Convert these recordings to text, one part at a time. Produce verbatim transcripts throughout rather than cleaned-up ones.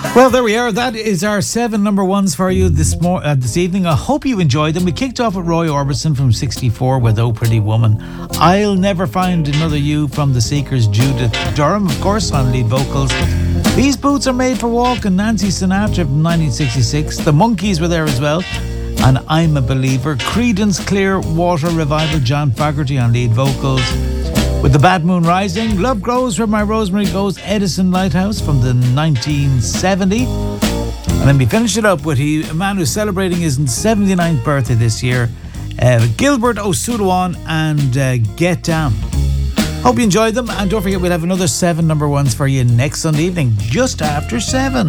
Well, there we are. That is our seven number ones for you this mor- uh, this evening. I hope you enjoyed them. We kicked off with Roy Orbison from sixty-four with Oh Pretty Woman. I'll Never Find Another You from The Seekers, Judith Durham, of course, on lead vocals. These Boots Are Made for Walking, Nancy Sinatra from nineteen sixty-six. The Monkees were there as well. And I'm a Believer. Creedence Clearwater Revival, John Fogerty on lead vocals. With The Bad Moon Rising, Love Grows Where My Rosemary Goes, Edison Lighthouse from the nineteen seventy. And then we finished it up with he, a man who's celebrating his seventy-ninth birthday this year, uh, Gilbert O'Sullivan and uh, Get Down. Hope you enjoyed them, and don't forget we'll have another seven number ones for you next Sunday evening, just after seven.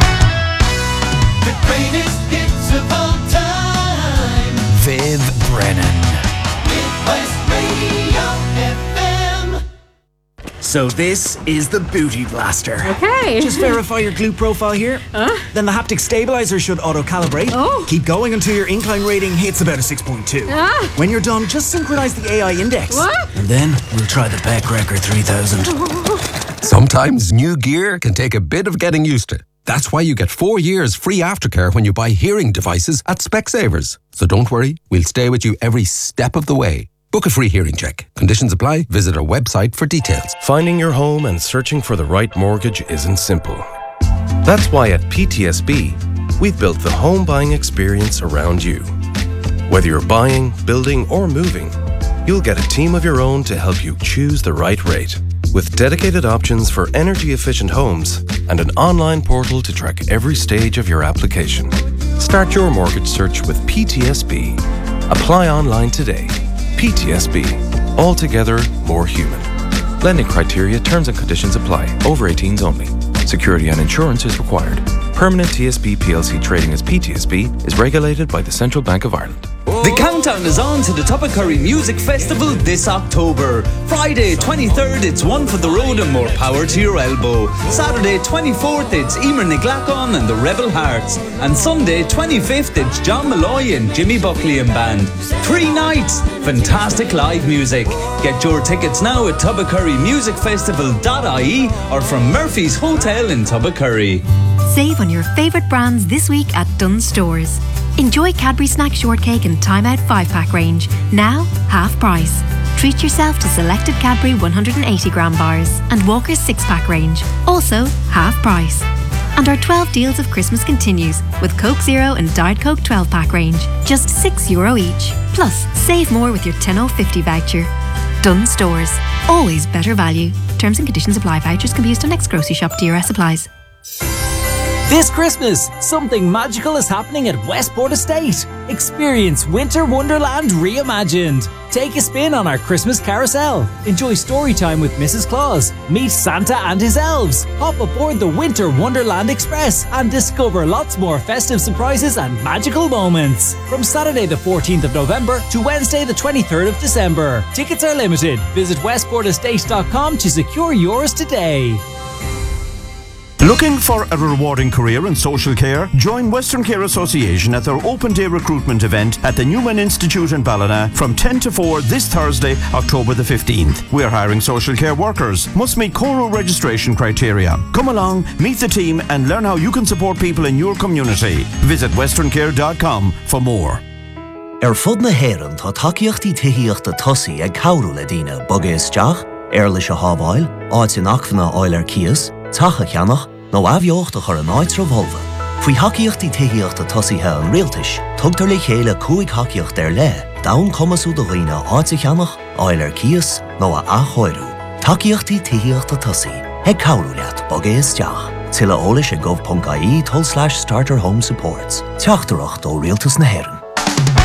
The greatest hits of all time. Viv Brennan. Midwest Radio F M. So this is the Booty Blaster. Okay. Just verify your glute profile here. Huh? Then the haptic stabilizer should auto-calibrate. Oh. Keep going until your incline rating hits about a six point two. Ah. When you're done, just synchronize the A I index. What? And then we'll try the Beck Record three thousand. Sometimes new gear can take a bit of getting used to. That's why you get four years free aftercare when you buy hearing devices at Specsavers. So don't worry, we'll stay with you every step of the way. Book a free hearing check. Conditions apply. Visit our website for details. Finding your home and searching for the right mortgage isn't simple. That's why at P T S B, we've built the home buying experience around you. Whether you're buying, building, or moving, you'll get a team of your own to help you choose the right rate. With dedicated options for energy-efficient homes and an online portal to track every stage of your application. Start your mortgage search with P T S B. Apply online today. P T S B. Altogether more human. Lending criteria, terms and conditions apply. Over eighteens only. Security and insurance is required. Permanent T S B P L C trading as P T S B is regulated by the Central Bank of Ireland. The countdown is on to the Tubbercurry Music Festival this October. Friday twenty-third, it's One for the Road and More Power to Your Elbow. Saturday twenty-fourth, it's Emer Niglacon and the Rebel Hearts. And Sunday twenty-fifth, it's John Malloy and Jimmy Buckley and Band. Three nights, fantastic live music. Get your tickets now at tubbercurry music festival dot I E or from Murphy's Hotel in Tubbercurry. Save on your favourite brands this week at Dunnes Stores. Enjoy Cadbury Snack Shortcake and Time Out five pack range, now half price. Treat yourself to selected Cadbury one hundred eighty gram bars and Walker's six pack range, also half price. And our twelve deals of Christmas continues with Coke Zero and Diet Coke twelve pack range, just six euro each. Plus, save more with your ten oh fifty voucher. Dunnes Stores, always better value. Terms and conditions apply. Vouchers can be used on next grocery shop. D R S applies. This Christmas, something magical is happening at Westport Estate. Experience Winter Wonderland reimagined. Take a spin on our Christmas carousel. Enjoy story time with Missus Claus. Meet Santa and his elves. Hop aboard the Winter Wonderland Express and discover lots more festive surprises and magical moments. From Saturday the fourteenth of November to Wednesday the twenty-third of December. Tickets are limited. Visit westport estate dot com to secure yours today. Looking for a rewarding career in social care? Join Western Care Association at their open day recruitment event at the Newman Institute in Ballina from ten to four this Thursday, October the fifteenth. We're hiring social care workers. Must meet Coro registration criteria. Come along, meet the team and learn how you can support people in your community. Visit western care dot com for more. Er fud na héireann tá takeíochtaí tithíochta tosaí ag cabhrú le daoine boga isteach, ar leis a hábháil, áit in achmhanna áil ar cias, tacha cheannach, nó abheochta chur an áit revolva. Faoi hacaíochtaí tithíochta tosaithe an rialtais, tugtar le chéile cúig hacaíocht ar le, dawn comasú do dhaoine áit a cheannach, áil ar cias, nó a achóirú. Takeíochtaí tithíochta tosaí, ag cabhrú leat boga isteach. Tilla ólis a gov.ie tol slash starter home supports. Teachtarach do rialtas na héireann.